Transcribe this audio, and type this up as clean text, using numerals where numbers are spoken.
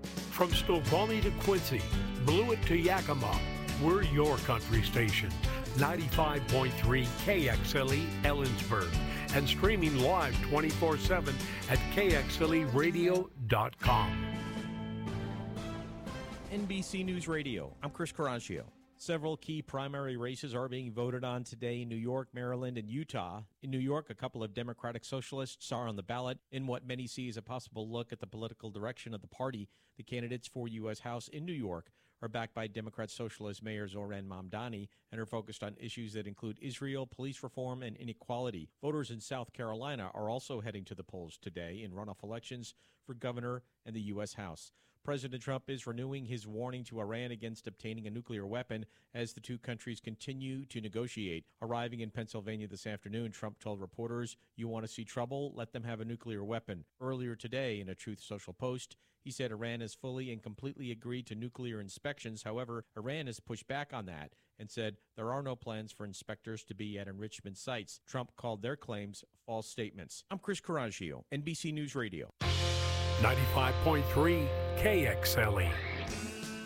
From Snoqualmie to Quincy, Blewett to Yakima, we're your country station. 95.3 KXLE Ellensburg and streaming live 24/7 at KXLEradio.com. NBC News Radio, I'm Chris Caraccio. Several key primary races are being voted on today in New York, Maryland, and Utah. In New York, a couple of Democratic socialists are on the ballot in what many see as a possible look at the political direction of the party. The candidates for U.S. House in New York are backed by Democrat Socialist Mayor Zohran Mamdani and are focused on issues that include Israel, police reform, and inequality. Voters in South Carolina are also heading to the polls today in runoff elections for governor and the U.S. House. President Trump is renewing his warning to Iran against obtaining a nuclear weapon as the two countries continue to negotiate. Arriving in Pennsylvania this afternoon, Trump told reporters, "You want to see trouble? Let them have a nuclear weapon." Earlier today, in a Truth Social post, he said Iran has fully and completely agreed to nuclear inspections. However, Iran has pushed back on that and said there are no plans for inspectors to be at enrichment sites. Trump called their claims false statements. I'm Chris Caraccio, NBC News Radio. 95.3 KXLE.